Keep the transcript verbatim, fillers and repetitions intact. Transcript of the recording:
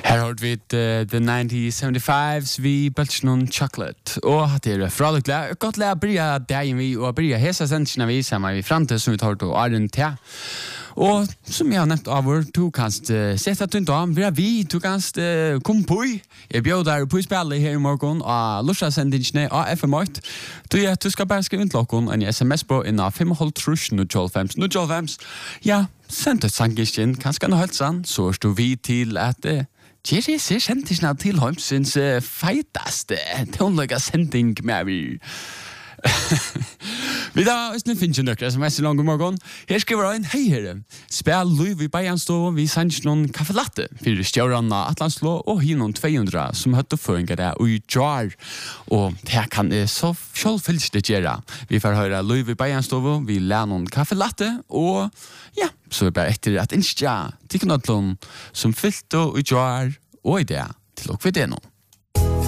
Her har vi uh, The nineteen seventy-fives vi Belgian Chocolate. Og hatt er fra lukla. Godt le å bryja dagen vi og bryja hesa sendtina vi sammen vi fram til som vi tar til Arjen T. Og som jeg har nevnt av vår, du kan uh, sette tunt om, vi er vi, du kan uh, komme på i. Jeg bjør der på i spillet her i morgen av Lorsa sendingsne av F M åtte. Du, ja, du skal bare skrive inn klokken en sms på inn av fem halv trus null fem null fem. Ja, send et sangkisten, kanskje noe helt sann, så står vi til at uh, Jerry ser sendingen til Holmsens uh, feitaste tonløyga sending med vi. Vi da, hvis ni finner nøkere som er så langt om morgen. Her skriver jeg en hei herre. Spil Louis i Bajanstå, vi sender noen kaffelatte for stjårene av Atlanslå og hi noen to hundre som høtte føringer det og i jar. Og det kan jeg så selvfylst det gjøre. Vi får høre Louis i Bajanstå, vi lærer noen kaffelatte og ja, så er det bare etter at innskja til noen som fyllt og i jar og i det til å kvitte noen.